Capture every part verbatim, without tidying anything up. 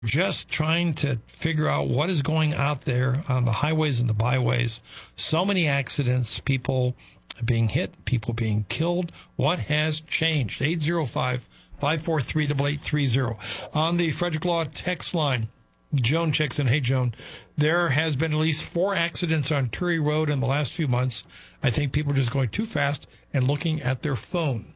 just trying to figure out what is going out there on the highways and the byways. So many accidents, people being hit, people being killed. What has changed? eight zero five, five four three, eight eight three zero. On the Frederick Law text line, Joan checks in. Hey, Joan, there has been at least four accidents on Turi Road in the last few months. I think people are just going too fast and looking at their phone.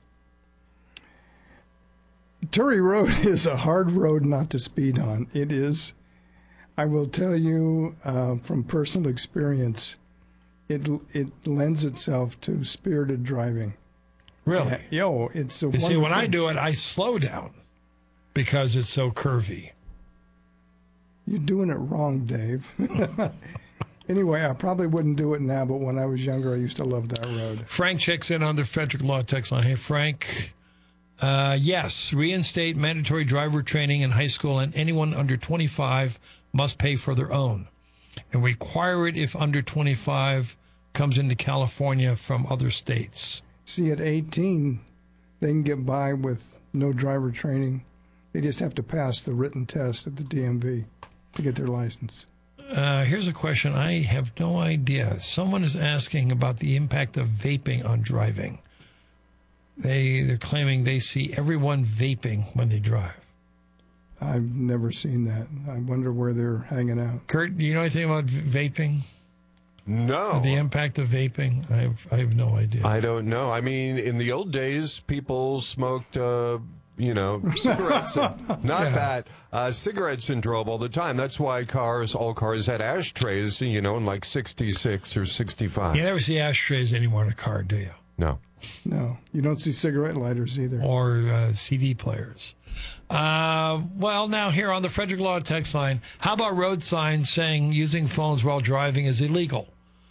Turi Road is a hard road not to speed on. It is. I will tell you uh, from personal experience, it it lends itself to spirited driving. Really? Yeah, yo, it's a You see, when I do it, I slow down because it's so curvy. You're doing it wrong, Dave. Anyway, I probably wouldn't do it now, but when I was younger, I used to love that road. Frank checks in on the Frederick Law text line. Hey, Frank. Uh, yes, reinstate mandatory driver training in high school, and anyone under twenty-five must pay for their own. And require it if under twenty-five comes into California from other states. See, at eighteen, they can get by with no driver training. They just have to pass the written test at the D M V to get their license. Uh, here's a question. I have no idea. Someone is asking about the impact of vaping on driving. They, they're claiming they see everyone vaping when they drive. I've never seen that. I wonder where they're hanging out. Kurt, do you know anything about v- vaping? No. The impact of vaping? I have, I have no idea. I don't know. I mean, in the old days, people smoked, uh, you know, cigarettes. And, not Yeah. that. Uh, cigarettes and drove all the time. That's why cars, all cars had ashtrays, you know, in like sixty-six or sixty-five. You never see ashtrays anymore in a car, do you? No. No, you don't see cigarette lighters either. Or uh, C D players. Uh, well, now here on the Frederick Law text line, how about road signs saying using phones while driving is illegal?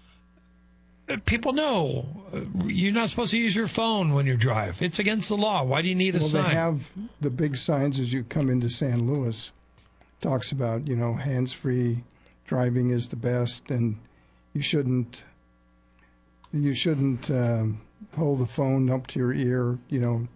Uh, People know uh, you're not supposed to use your phone when you drive. It's against the law. Why do you need a Well, sign? they have the big signs as you come into San Luis. Talks about, you know, hands-free driving is the best, and you shouldn't, you shouldn't um, hold the phone up to your ear. You know,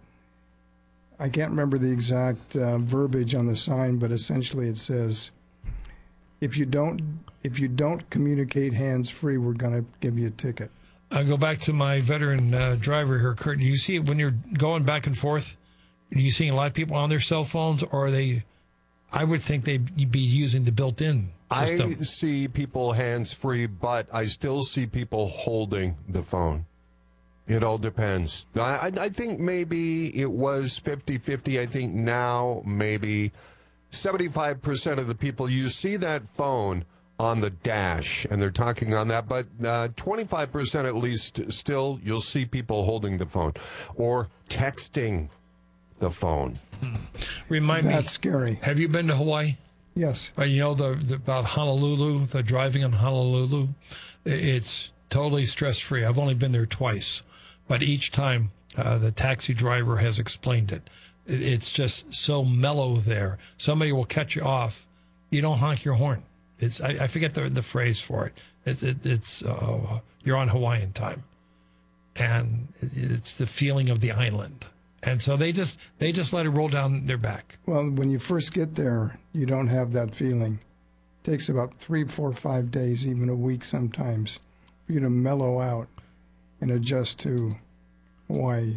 I can't remember the exact uh, verbiage on the sign, but essentially it says, if you don't, if you don't communicate hands-free, we're going to give you a ticket. I go back to my veteran uh, driver here, Kurt. Do you see it when you're going back and forth? Are you seeing a lot of people on their cell phones, or are they? I would think they'd be using the built-in system. I see people hands-free, but I still see people holding the phone. It all depends. I, I think maybe it was fifty-fifty. I think now maybe seventy-five percent of the people, you see that phone on the dash, and they're talking on that, but uh, twenty-five percent at least still, you'll see people holding the phone or texting the phone. Hmm. Remind me. That's scary. Have you been to Hawaii? Yes. Uh, you know the, the about Honolulu, the driving in Honolulu. It's totally stress-free. I've only been there twice, but each time uh, the taxi driver has explained it. It- It's just so mellow there. Somebody will cut you off. You don't honk your horn. It's I, I forget the the phrase for it. It's it, it's uh, you're on Hawaiian time, and it, it's the feeling of the island. And so they just they just let it roll down their back. Well, when you first get there, you don't have that feeling. It takes about three, four, five days, even a week sometimes, for you to mellow out and adjust to Hawaii.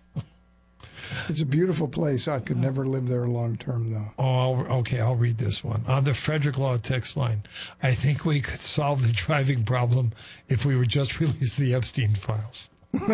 It's a beautiful place. I could never live there long term, though. Oh, I'll, okay, I'll read this one. On the Frederick Law text line, I think we could solve the driving problem if we would just release the Epstein files.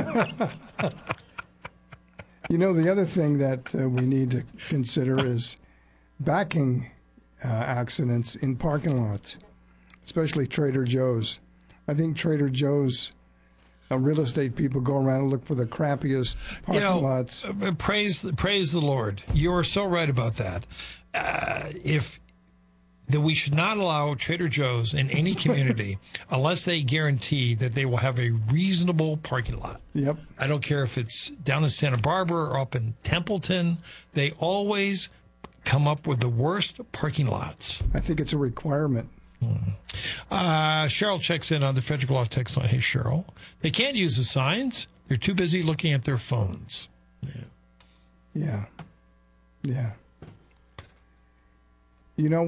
You know, the other thing that uh, we need to consider is backing uh, accidents in parking lots, especially Trader Joe's. I think Trader Joe's uh, real estate people go around and look for the crappiest parking You know, lots. uh, praise, praise the Lord. You are so right about that. Uh, if that we should not allow Trader Joe's in any community unless they guarantee that they will have a reasonable parking lot. Yep. I don't care if it's down in Santa Barbara or up in Templeton. They always come up with the worst parking lots. I think it's a requirement. Hmm. Uh, Cheryl checks in on the Frederick Law text line. Hey, Cheryl. They can't use the signs. They're too busy looking at their phones. Yeah. Yeah. Yeah. You know,